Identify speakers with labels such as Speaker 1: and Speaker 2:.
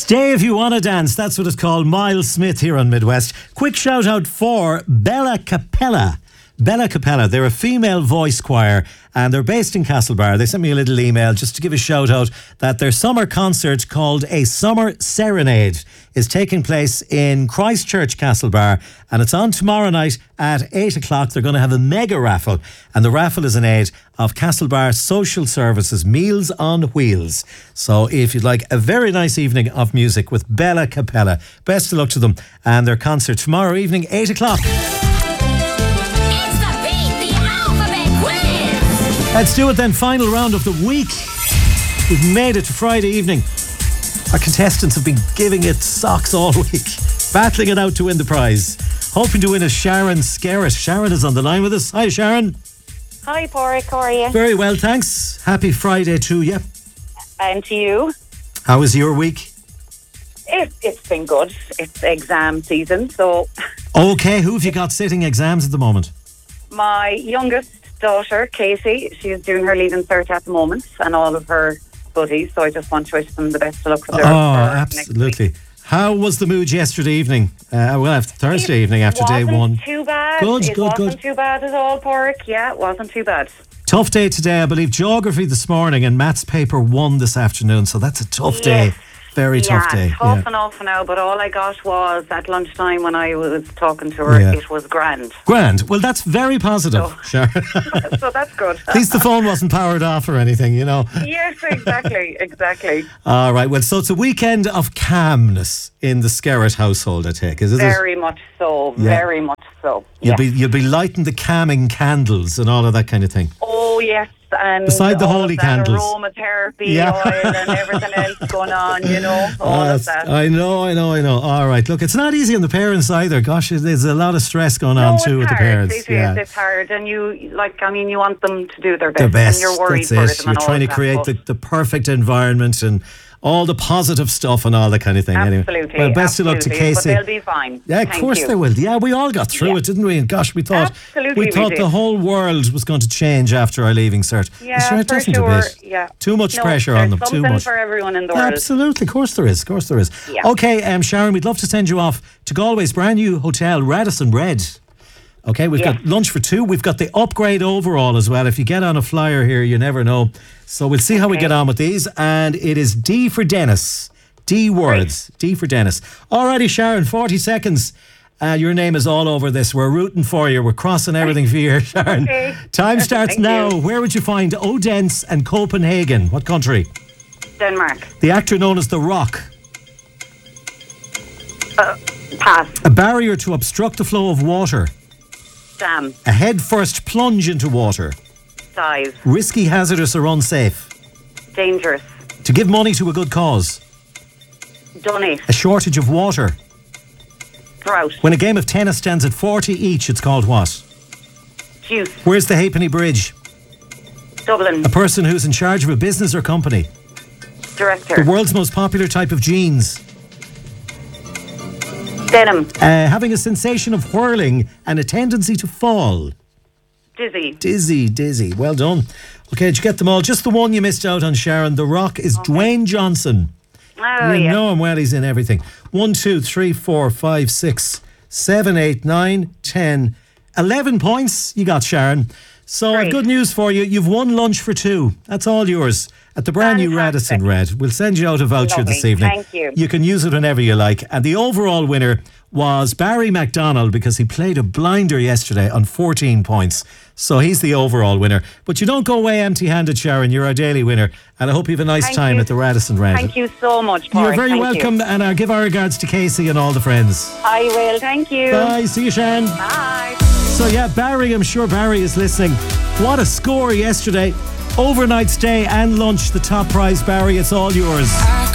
Speaker 1: Stay if you want to dance. That's what it's called. Miles Smith here on Midwest. Quick shout out for Bella Capella. Bella Capella, they're a female voice choir and they're based in Castlebar. They sent me a little email just to give a shout out that their summer concert called A Summer Serenade is taking place in Christchurch, Castlebar, and it's on tomorrow night at 8 o'clock. They're going to have a mega raffle, and the raffle is in aid of Castlebar Social Services Meals on Wheels. So if you'd like a very nice evening of music with Bella Capella, best of luck to them and their concert tomorrow evening, 8 o'clock. Let's do it then. Final round of the week. We've made it to Friday evening. Our contestants have been giving it socks all week, battling it out to win the prize. Hoping to win is Sharon Skerritt. Sharon is on the line with us. Hi, Sharon.
Speaker 2: Hi, Porrick. How are you?
Speaker 1: Very well, thanks. Happy Friday to you.
Speaker 2: And to you.
Speaker 1: How was your week?
Speaker 2: It's been good. It's exam season, so...
Speaker 1: Okay, who have you got sitting exams at the moment?
Speaker 2: My youngest daughter, Casey, she's doing her Leaving Cert at the moment, and all of her buddies, so I just want to wish them the best of luck for their
Speaker 1: absolutely.
Speaker 2: Next week.
Speaker 1: How was the mood yesterday evening? After Thursday evening, after day one.
Speaker 2: It wasn't too bad. It wasn't too bad at all, Porrick. Yeah, it wasn't too bad.
Speaker 1: Tough day today, I believe. Geography this morning and maths paper 1 this afternoon, so that's a tough day. Very tough day.
Speaker 2: Tough enough now, but all I got was at lunchtime when I was talking to her, it was grand.
Speaker 1: Grand. Well, that's very positive, Sharon.
Speaker 2: So that's good.
Speaker 1: At least the phone wasn't powered off or anything, you know.
Speaker 2: Yes, exactly.
Speaker 1: All right, well, so it's a weekend of calmness in the Skerritt household, I take, is it?
Speaker 2: Very much so, very much so.
Speaker 1: You'll be lighting the calming candles and all of that kind of thing.
Speaker 2: Oh, yes. And
Speaker 1: beside the holy candles,
Speaker 2: aromatherapy oil and everything else going on, you know, all of that.
Speaker 1: I know. All right, look, it's not easy on the parents either. Gosh, there's a lot of stress going on too with the parents.
Speaker 2: It's hard, and you want them to do their best. And you're worried for them.
Speaker 1: You're trying to create the perfect environment and all the positive stuff and all that kind of thing.
Speaker 2: Absolutely.
Speaker 1: Anyway. Well, best of luck to Casey.
Speaker 2: But they'll be fine.
Speaker 1: Yeah, of course they will. Yeah, we all got through it, didn't we? And gosh, we thought the whole world was going to change after our Leaving Cert.
Speaker 2: Yeah,
Speaker 1: sure it doesn't a bit. Yeah. Too much pressure on them. Too much
Speaker 2: for everyone in the world.
Speaker 1: Absolutely, of course there is.
Speaker 2: Yeah.
Speaker 1: Okay, Sharon, we'd love to send you off to Galway's brand new hotel, Radisson Red. Okay, we've got lunch for 2. We've got the upgrade overall as well. If you get on a flyer here, you never know. So we'll see how we get on with these. And it is D for Dennis. D words. Right. D for Dennis. Alrighty, Sharon, 40 seconds. Your name is all over this. We're rooting for you. We're crossing everything for you, Sharon.
Speaker 2: Okay.
Speaker 1: Time starts now. Where would you find Odense and Copenhagen? What country?
Speaker 2: Denmark.
Speaker 1: The actor known as The Rock.
Speaker 2: Pass.
Speaker 1: A barrier to obstruct the flow of water.
Speaker 2: Dam.
Speaker 1: A head-first plunge into water.
Speaker 2: Dive.
Speaker 1: Risky, hazardous or unsafe.
Speaker 2: Dangerous.
Speaker 1: To give money to a good cause.
Speaker 2: Donate.
Speaker 1: A shortage of water.
Speaker 2: Drought.
Speaker 1: When a game of tennis stands at 40 each, it's called what?
Speaker 2: Juice.
Speaker 1: Where's the Halfpenny Bridge?
Speaker 2: Dublin.
Speaker 1: A person who's in charge of a business or company.
Speaker 2: Director.
Speaker 1: The world's most popular type of jeans.
Speaker 2: Denim.
Speaker 1: Having a sensation of whirling and a tendency to fall.
Speaker 2: Dizzy.
Speaker 1: Well done. Okay, did you get them all? Just the one you missed out on, Sharon. The Rock is Dwayne Johnson.
Speaker 2: Oh,
Speaker 1: you know him well, he's in everything. 1, 2, 3, 4, 5, 6, 7, 8, 9, 10, 11 points you got, Sharon. So I've good news for you. You've won lunch for 2. That's all yours at the brand new Radisson Red. We'll send you out a voucher this evening.
Speaker 2: Thank you.
Speaker 1: You can use it whenever you like. And the overall winner was Barry McDonald because he played a blinder yesterday on 14 points. So he's the overall winner. But you don't go away empty-handed, Sharon. You're our daily winner. And I hope you have a nice time at the Radisson Red.
Speaker 2: Thank you so much, Porrick.
Speaker 1: You're very welcome. And I'll give our regards to Casey and all the friends.
Speaker 2: I will. Thank you.
Speaker 1: Bye. See you, Sharon.
Speaker 2: Bye.
Speaker 1: So yeah, Barry, I'm sure Barry is listening. What a score yesterday. Overnight stay and lunch, the top prize, Barry. It's all yours.